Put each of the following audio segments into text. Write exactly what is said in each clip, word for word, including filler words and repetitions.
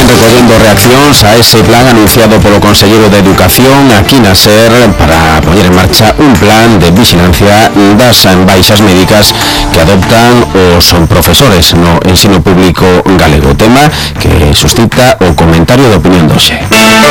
recollendo reaccións a ese plan anunciado polo Conselleiro de Educación aquí na SER para poñer en marcha un plan de vigilancia das baixas médicas que adoptan os profesores no ensino público galego, tema que suscita o comentario de opinión doxe.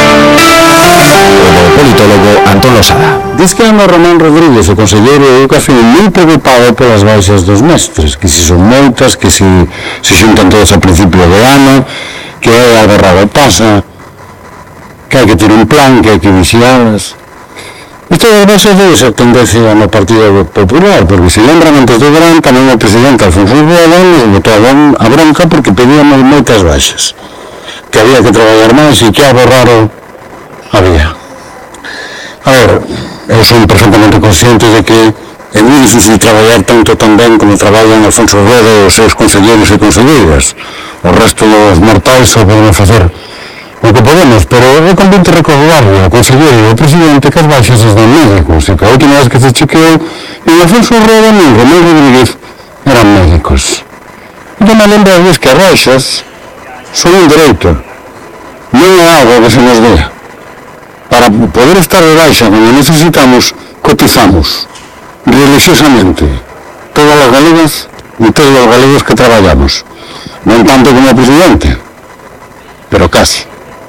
O politólogo Antón Losada. Diz que Ana Román Rodríguez, o Conselleiro de Educación, moi preocupado polas baixas dos mestres, que se son moitas, que se, se xuntan todos a principio de ano, que é algo raro pasa, que hai que ter un plan, que hai que vixialas. Isto das baixas debe ser tendencia no Partido Popular, porque se lembran antes do verán tamén o presidente Alfonso Rueda nos botou a bronca porque pedíamos moitas baixas, que había que traballar máis e que algo raro había. A ver, eu son perfectamente consciente de que é moi difícil traballar tanto tan ben como traballan Alfonso Rueda e os seus conselleiros e conselleiras. O resto dos mortais só podemos facer o que podemos, pero é convente recordarle ao conselleiro e ao presidente que as baixas as dan médicos, e que a última vez que se chequeou e Alfonso Rueda e Román Rodríguez eran médicos. E tamén lembrarles que as baixas son un dereito, non é algo que se nos dé. Para poder estar de baixa como necesitamos, cotizamos religiosamente todas as galegas e todos os galegos que traballamos, non tanto como o presidente, pero casi.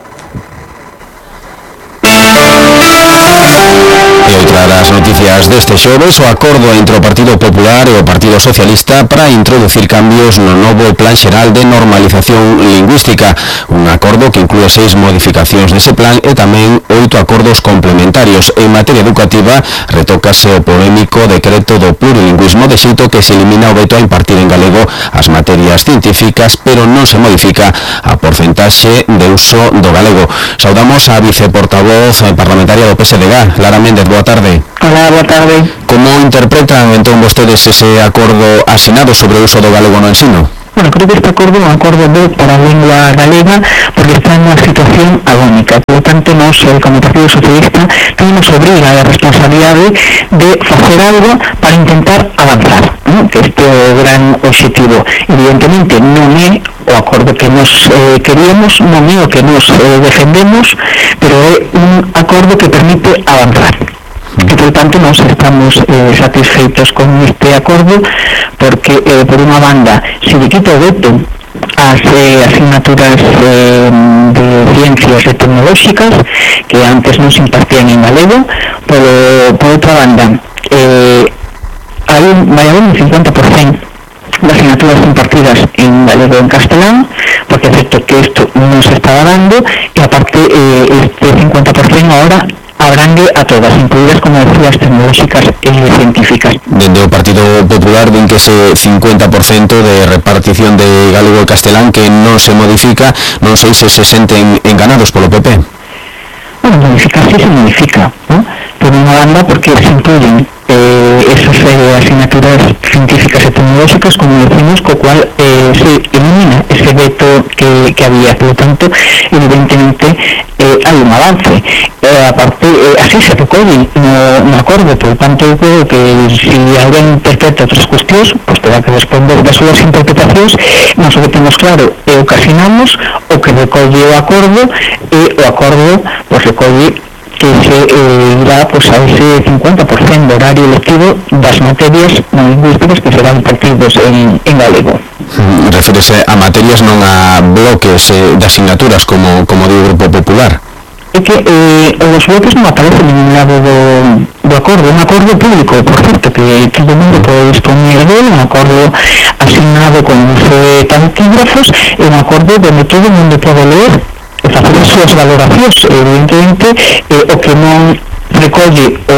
E outra das noticias deste xoves, o acordo entre o Partido Popular e o Partido Socialista para introducir cambios no novo Plan Xeral de Normalización Lingüística, un acordo que inclúe seis modificacións dese plan e tamén oito acordos complementarios. En materia educativa, retócase o polémico decreto do plurilingüismo, de xeito que se elimina o veto a impartir en galego as materias científicas, pero non se modifica a porcentaxe de uso do galego. Saudamos a viceportavoz parlamentaria do P S D G, Lara Méndez. Boa tarde. Hola, boa tarde. Como interpretan entón vostedes ese acordo asinado sobre o uso do galego no ensino? Bueno, creo que este acordo é un acordo bo para a lingua galega porque está en unha situación agónica. Por lo tanto, nós, como Partido Socialista, temos obriga a responsabilidade de facer algo para intentar avanzar, ¿no? Que este é o gran objetivo. Evidentemente, non é o acordo que nos eh, queríamos, non é o que nos eh, defendemos, pero é un acordo que permite avanzar. E, por tanto, nós estamos eh, satisfeitos con este acordo porque, eh, por unha banda, se lle quita o veto as eh, asignaturas eh, de ciencias e tecnolóxicas que antes non se impartían en galego, por, por outra banda, eh, hai un, vai haber un cincuenta por ciento de asignaturas impartidas en galego e en castelán, porque é certo que isto non se estaba dando, e aparte eh, este cincuenta por ciento ahora abrangue a todas, incluídas, como decía, as tecnolóxicas e científicas. Dende o Partido Popular din que ese cincuenta por ciento de repartición de galego e castelán que non se modifica, non sei se se senten enganados polo P P. Bueno, modificar sí se modifica, ¿no? Por unha banda porque se incluyen eh, esas eh, asignaturas científicas e tecnolóxicas, como decimos, co cual eh, se elimina ese veto que, que había. Por lo tanto, evidentemente, eh, hai un avance. Eh, aparte, eh, así se recolle no, no acordo. Por lo tanto, eu creo que se alguén interpreta outras cuestións, pues terá que responder das súas interpretacións. Nós o que temos claro é o que asinamos, o que recolle o acordo, e o acordo pues, recolle que se eh, irá pues, a ese cincuenta por ciento de horario lectivo das materias non lingüísticas que serán impartidos en, en galego. Mm, refírese a materias, non a bloques eh, de asignaturas como, como di o Grupo Popular. É que eh, os bloques non aparecen en ningún lado do, do acordo, un acordo público, por certo, que todo o mundo pode dispoñer dele, un acordo asignado con uso de taquígrafos, e un acordo donde todo o mundo pode ler e facer as súas valoracións. Evidentemente, eh, o que non recolle o,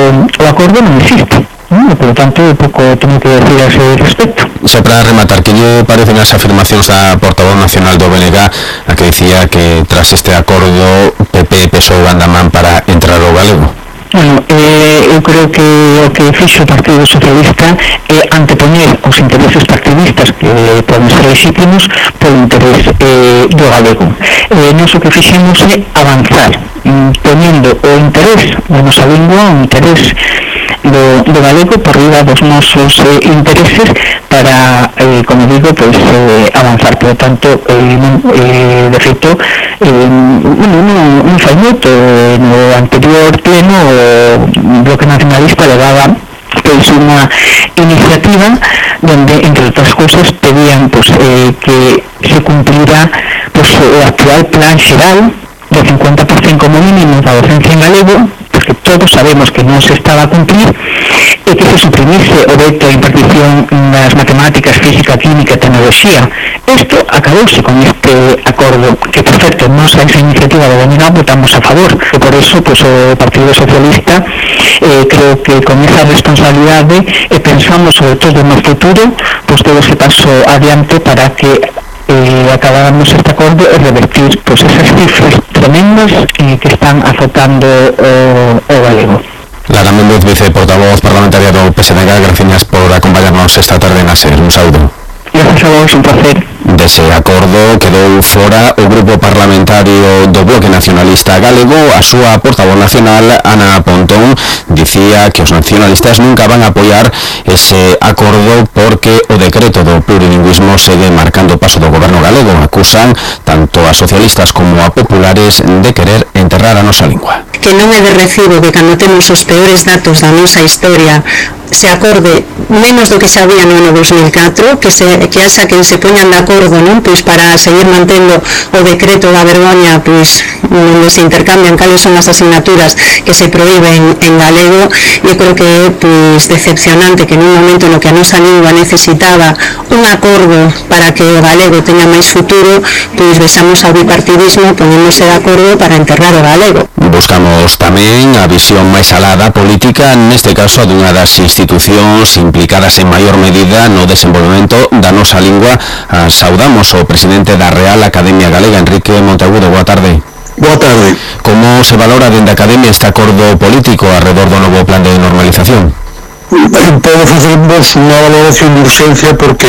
o acordo non existe, ¿no? E, por lo tanto, pouco tengo que decir a ese respecto. Xa para rematar, que lle parecen as afirmacións da portavoz nacional do B N G, a que decía que tras este acordo P P e P S O E van da man para entrar ao galego? Bueno, eh, eu creo que o que fixo o Partido Socialista é antepoñer os intereses partidistas que poden ser legítimos polo interés eh, do galego. Eh, nos o que fixemos é avanzar, poñendo o interés da nosa lingua, o interés do, do galego por riba dos nosos eh, intereses para, eh, como digo, pues, eh, avanzar. Por lo tanto, eh, eh, de feito, eh, bueno, non, non fai moito, no anterior pleno o Bloque Nacionalista levaba pois unha iniciativa donde, entre outras cousas, pedían pues, eh, que se cumplira pues, o actual plan xeral do cincuenta por cento como mínimo da docencia en galego, porque todos sabemos que non se estaba a cumplir, e que se suprimisse o veto a impartición das matemáticas, física, química e tecnoloxía. Isto acabouse con este acordo, que por certo nos a esa iniciativa de Dominó votamos a favor, e por eso pues, o Partido Socialista eh, creo que con esa responsabilidade e pensamos sobre todo no futuro, pues todo ese paso adiante para que eh, acabáramos este acordo e revertir pues, esas cifras tremendas eh, que están azotando o, o galego. Lara Méndez, viceportavoz parlamentaria do P S D G, gracias por acompañarnos esta tarde en SER. Un saúdo. Gracias a vos, un placer. Dese acordo quedou fora o grupo parlamentario do Bloque Nacionalista Galego. A súa portavoz nacional, Ana Pontón, dicía que os nacionalistas nunca van a apoiar ese acordo porque o decreto do plurilingüismo segue marcando o paso do goberno galego. Acusan tanto a socialistas como a populares de querer enterrar a nosa lingua. Que non é de recibo que cando temos os peores datos da nosa historia se acorde menos do que se había no ano dos mil catro, que se que haxa que se poñan de acordo, non, pois para seguir mantendo o decreto da vergoña, pois onde se intercambian cales son as asignaturas que se prohíben en galego. Eu creo que é pois decepcionante que nun momento no que a nosa lingua necesitaba un acordo para que o galego teña máis futuro, pois vexamos ao bipartidismo poñéndose de acordo para enterrar o galego. Buscamos tamén a visión máis alada política, neste caso dunha das institucións implicadas en maior medida no desenvolvemento da nosa lingua. Saudamos o presidente da Real Academia Galega, Enrique Monteagudo. Boa tarde. Boa tarde. Como se valora dende a Academia este acordo político alrededor do novo plan de normalización? Podo facervos unha valoración de urxencia porque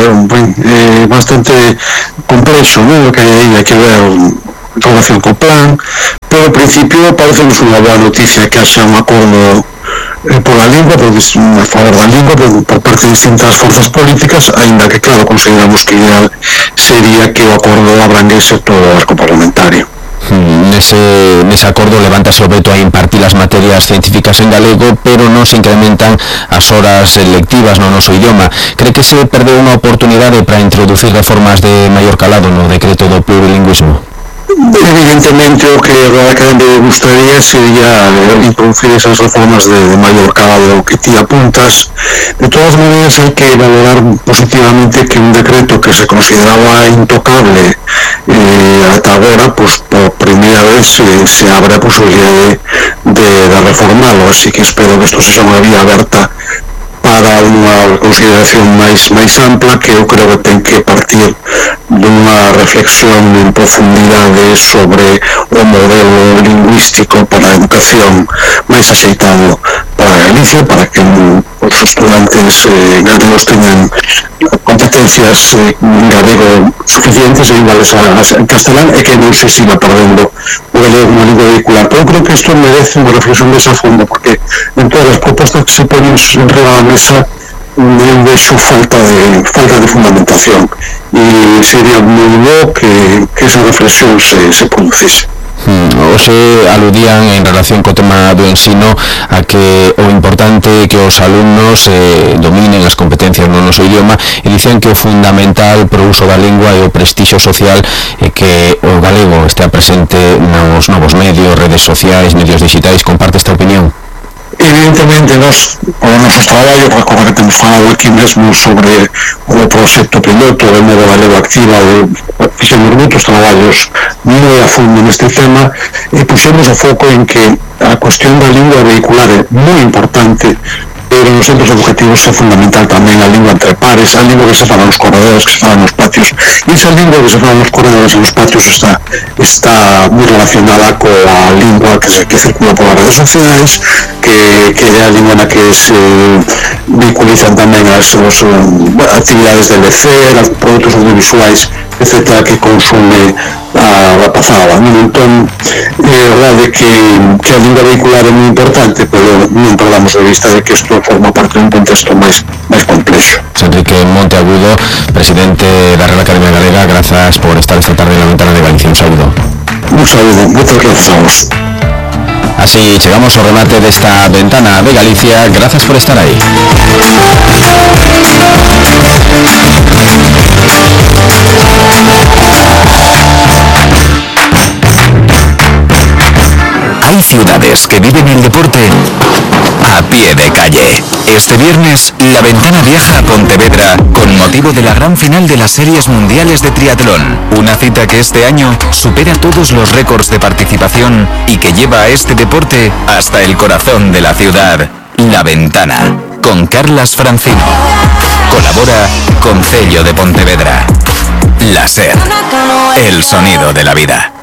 é bastante complexo, non? Que hai que ver en relación co plan, pero ao principio parecenos unha boa noticia que haxa un acordo eh, pola lingua, por, a favor da lingua, por, por parte de distintas forzas políticas, aínda que, claro, consideramos que ideal sería que o acordo abranguese todo o arco parlamentario. Nese, nese acordo levántase o veto a impartir as materias científicas en galego, pero non se incrementan as horas lectivas no noso idioma. Cree que se perdeu unha oportunidade para introducir reformas de maior calado no decreto do plurilingüismo? Evidentemente o que a Academia gustaría sería introducir esas reformas de, de maior calado que ti apuntas. De todas maneras hai que valorar positivamente que un decreto que se consideraba intocable eh, ata agora, pues, por primeira vez eh, se abre a posibilidade de, de, de reformalo, así que espero que isto sexa unha vía aberta para unha consideración máis máis ampla, que eu creo que ten que partir dunha reflexión en profundidade sobre o modelo lingüístico para a educación máis axeitado para Galicia, para que os estudantes eh, galegos teñan competencias eh, en galego suficientes e iguales a, a castelán, e que non se siga perdendo o galego como lingua vehicular. Pero creo que isto merece unha reflexión desa fondo, porque en todas as propostas que se ponen en riba da mesa eu vexo falta de falta de fundamentación, e sería moi bo que, que esa reflexión se, se producise. Hmm, hoxe aludían en relación co tema do ensino a que o importante é que os alumnos eh, dominen as competencias no noso idioma, e dicen que o fundamental pro uso da lingua e o prestixio social é que o galego estea presente nos novos medios, redes sociais, medios digitais. Comparte esta opinión? Evidentemente, nós, os nosos traballos, recordo que temos falado aquí mesmo sobre o proxecto piloto do modo galego activa, fixemos moitos traballos moi a fondo neste tema, e puxemos o foco en que a cuestión da lingua vehicular é moi importante, pero nos centros educativos é fundamental tamén a lingua entre pares, a lingua que se fala nos corredores, que se fala nos patios, e esa lingua que se fala nos corredores e nos patios está está moi relacionada coa lingua que, se, que circula polas redes sociais, que, que é a lingua na que se vehiculizan tamén as, as, as actividades de lecer, os produtos audiovisuais, etcétera, que consume a rapazada. Entón, é verdade que, que a lingua vehicular é moi importante, pero non perdamos de vista de que isto forma parte dun contexto máis máis complexo. Enrique Monteagudo, presidente da Real Academia Galega, grazas por estar esta tarde en la ventana de Galicia. Un saludo, muchas gracias a vos. Así llegamos al remate de esta ventana de Galicia. Gracias por estar ahí. Hay ciudades que viven el deporte a pie de calle. Este viernes, La Ventana viaja a Pontevedra con motivo de la gran final de las Series Mundiales de Triatlón. Una cita que este año supera todos los récords de participación y que lleva a este deporte hasta el corazón de la ciudad. La Ventana, con Carlas Francino. Colabora Concello de Pontevedra. La SER, el sonido de la vida.